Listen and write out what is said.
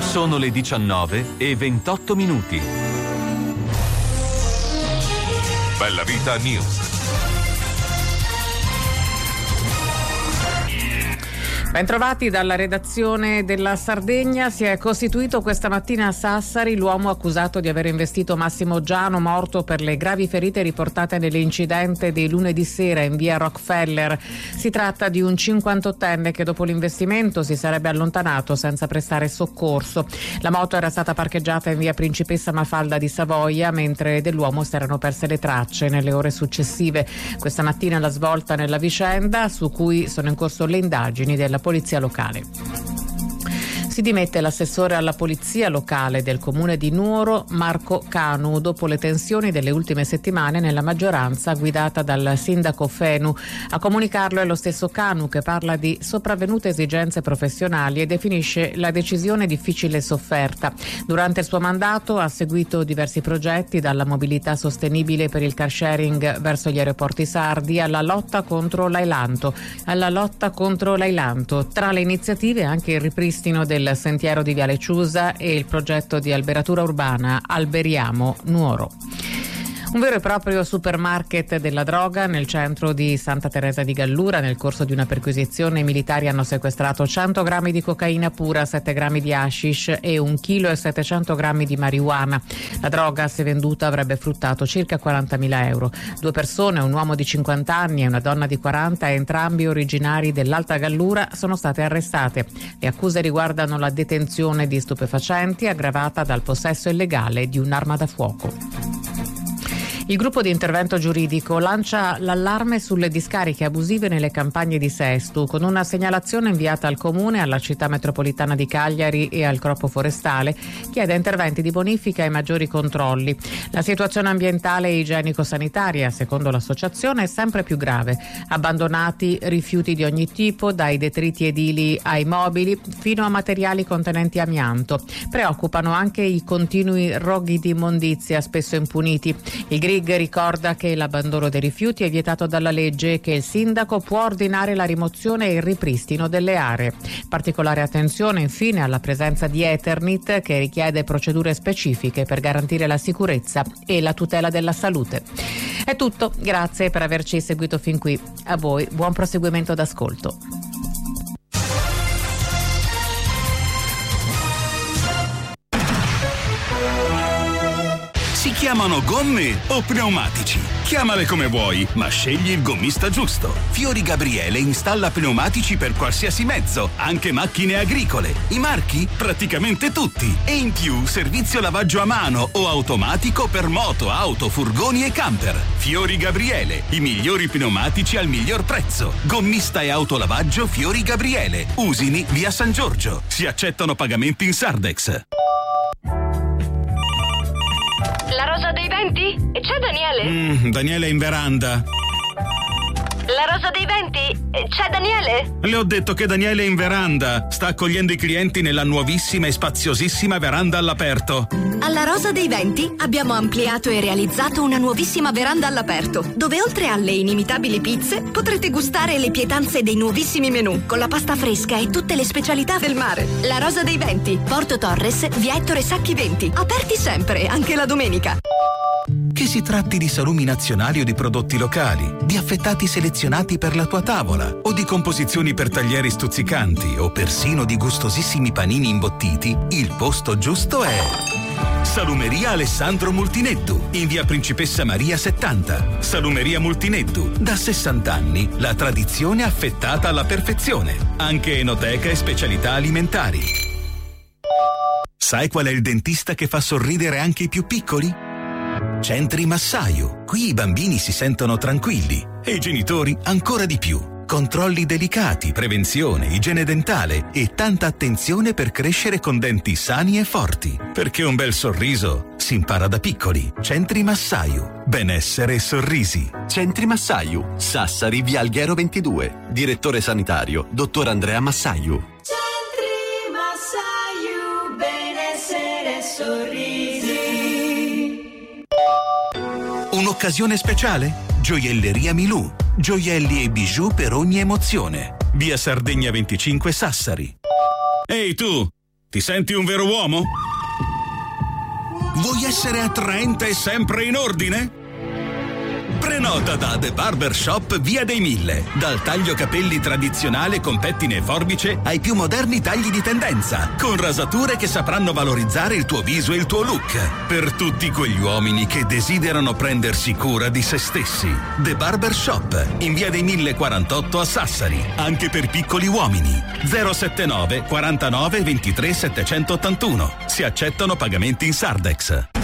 Sono le 19:28. Bella Vita News. Bentrovati dalla redazione della Sardegna. Si è costituito questa mattina a Sassari l'uomo accusato di aver investito Massimo Giano, morto per le gravi ferite riportate nell'incidente di lunedì sera in via Rockefeller. Si tratta di un 58enne che dopo l'investimento si sarebbe allontanato senza prestare soccorso. La moto era stata parcheggiata in via Principessa Mafalda di Savoia, mentre dell'uomo si erano perse le tracce nelle ore successive. Questa mattina la svolta nella vicenda, su cui sono in corso le indagini della polizia locale. Si dimette l'assessore alla polizia locale del comune di Nuoro, Marco Canu, dopo le tensioni delle ultime settimane nella maggioranza guidata dal sindaco Fenu. A comunicarlo è lo stesso Canu, che parla di sopravvenute esigenze professionali e definisce la decisione difficile e sofferta. Durante il suo mandato ha seguito diversi progetti, dalla mobilità sostenibile per il car sharing verso gli aeroporti sardi alla lotta contro l'ailanto. Tra le iniziative anche il ripristino del sentiero di Viale Ciusa e il progetto di alberatura urbana Alberiamo Nuoro. Un vero e proprio supermarket della droga nel centro di Santa Teresa di Gallura. Nel corso di una perquisizione i militari hanno sequestrato 100 grammi di cocaina pura, 7 grammi di hashish e 1,7 kg di marijuana. La droga, se venduta, avrebbe fruttato circa 40.000 euro. 2 persone, un uomo di 50 anni e una donna di 40, entrambi originari dell'Alta Gallura, sono state arrestate. Le accuse riguardano la detenzione di stupefacenti aggravata dal possesso illegale di un'arma da fuoco. Il gruppo di intervento giuridico lancia l'allarme sulle discariche abusive nelle campagne di Sestu. Con una segnalazione inviata al Comune, alla Città Metropolitana di Cagliari e al Corpo Forestale, chiede interventi di bonifica e maggiori controlli. La situazione ambientale e igienico-sanitaria, secondo l'associazione, è sempre più grave. Abbandonati rifiuti di ogni tipo, dai detriti edili ai mobili, fino a materiali contenenti amianto. Preoccupano anche i continui roghi di immondizia, spesso impuniti. Il GRIG ricorda che l'abbandono dei rifiuti è vietato dalla legge e che il sindaco può ordinare la rimozione e il ripristino delle aree. Particolare attenzione infine alla presenza di Eternit, che richiede procedure specifiche per garantire la sicurezza e la tutela della salute. È tutto, grazie per averci seguito fin qui. A voi buon proseguimento d'ascolto. Si chiamano gomme o pneumatici? Chiamale come vuoi, ma scegli il gommista giusto. Fiori Gabriele installa pneumatici per qualsiasi mezzo, anche macchine agricole. I marchi? Praticamente tutti. E in più servizio lavaggio a mano o automatico per moto, auto, furgoni e camper. Fiori Gabriele, i migliori pneumatici al miglior prezzo. Gommista e autolavaggio Fiori Gabriele. Usini, via San Giorgio. Si accettano pagamenti in Sardex. La rosa dei venti? C'è Daniele? Daniele è in veranda. La rosa dei venti? C'è Daniele? Le ho detto che Daniele è in veranda. Sta accogliendo i clienti nella nuovissima e spaziosissima veranda all'aperto. Alla Rosa dei Venti abbiamo ampliato e realizzato una nuovissima veranda all'aperto, dove oltre alle inimitabili pizze potrete gustare le pietanze dei nuovissimi menù, con la pasta fresca e tutte le specialità del mare. La Rosa dei Venti, Porto Torres, via Ettore Sacchi 20. Aperti sempre, anche la domenica. Che si tratti di salumi nazionali o di prodotti locali, di affettati selezionati per la tua tavola o di composizioni per taglieri stuzzicanti o persino di gustosissimi panini imbottiti, il posto giusto è Salumeria Alessandro Multineddu, in via Principessa Maria 70. Salumeria Multineddu, da 60 anni, la tradizione affettata alla perfezione. Anche enoteca e specialità alimentari. Sai qual è il dentista che fa sorridere anche i più piccoli? Centri Massaio. Qui i bambini si sentono tranquilli e i genitori ancora di più. Controlli delicati, prevenzione, igiene dentale e tanta attenzione per crescere con denti sani e forti. Perché un bel sorriso si impara da piccoli. Centri Massaio. Benessere e sorrisi. Centri Massaio. Sassari, via Alghero 22. Direttore sanitario, dottor Andrea Massaio. Centri Massaio. Benessere e sorrisi. Un'occasione speciale? Gioielleria Milù. Gioielli e bijou per ogni emozione. Via Sardegna 25 Sassari. Ehi tu! Ti senti un vero uomo? Vuoi essere attraente e sempre in ordine? Prenota da The Barber Shop Via dei Mille. Dal taglio capelli tradizionale con pettine e forbice ai più moderni tagli di tendenza, con rasature che sapranno valorizzare il tuo viso e il tuo look. Per tutti quegli uomini che desiderano prendersi cura di se stessi. The Barber Shop in Via dei Mille 48 a Sassari. Anche per piccoli uomini. 079 49 23 781. Si accettano pagamenti in Sardex.